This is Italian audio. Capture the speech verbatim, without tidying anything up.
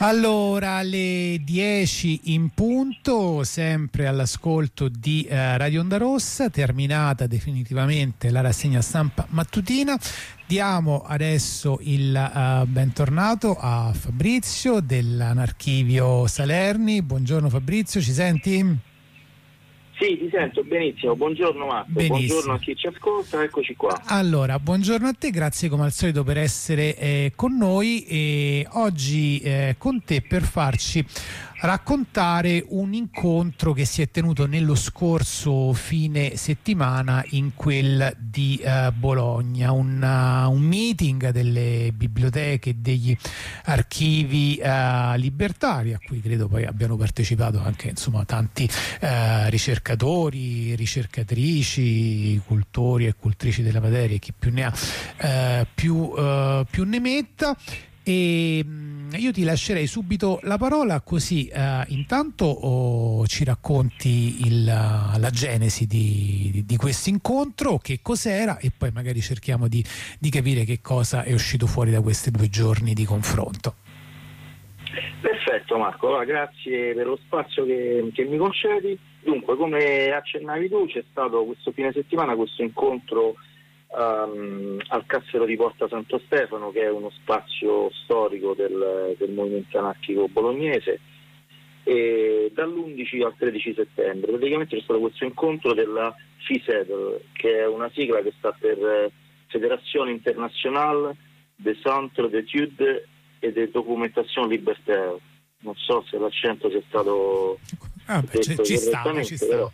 Allora, alle dieci in punto, sempre all'ascolto di eh, Radio Onda Rossa, terminata definitivamente la rassegna stampa mattutina. Diamo adesso il uh, bentornato a Fabrizio dell'Anarchivio Salerni. Buongiorno Fabrizio, ci senti? Sì, ti sento benissimo. Buongiorno Marco, Benissimo. Buongiorno a chi ci ascolta, eccoci qua. Allora, buongiorno a te, grazie come al solito per essere eh, con noi e oggi eh, con te per farci raccontare un incontro che si è tenuto nello scorso fine settimana in quel di eh, Bologna, un, uh, un meeting delle biblioteche e degli archivi uh, libertari a cui credo poi abbiano partecipato anche insomma tanti uh, ricercatori, ricercatrici, cultori e cultrici della materia, chi più ne ha uh, più, uh, più ne metta. E io ti lascerei subito la parola così eh, intanto oh, ci racconti il, la genesi di, di, di questo incontro, che cos'era, e poi magari cerchiamo di, di capire che cosa è uscito fuori da questi due giorni di confronto. Perfetto Marco, allora, grazie per lo spazio che, che mi concedi. Dunque, come accennavi tu, c'è stato questo fine settimana questo incontro Um, al Cassero di Porta Santo Stefano, che è uno spazio storico del, del movimento anarchico bolognese, e dall'undici al tredici settembre praticamente c'è stato questo incontro della F I S E D L, che è una sigla che sta per Federazione Internationale des Centres d'Études et de Documentation Libertaire. Non so se l'accento sia stato ah, beh, detto ci, ci correttamente, sta, ci sta. però